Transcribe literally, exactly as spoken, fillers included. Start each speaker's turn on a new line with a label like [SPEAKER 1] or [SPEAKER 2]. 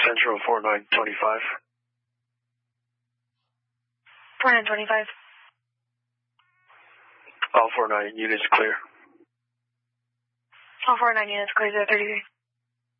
[SPEAKER 1] Central four nine two five.
[SPEAKER 2] four nine two five.
[SPEAKER 1] All four nine units clear.
[SPEAKER 2] All four nine units clear, zero thirty-three.